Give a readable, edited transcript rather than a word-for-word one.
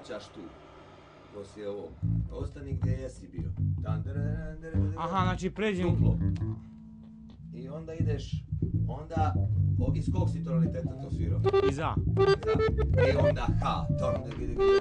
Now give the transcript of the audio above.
vraćaš tu. Poslije ovog. Ostani gdje jesi bio. Aha, znači pređem... Duplo. I onda ideš, onda, iz kog si tonaliteta to svirao? Iz A. I onda H,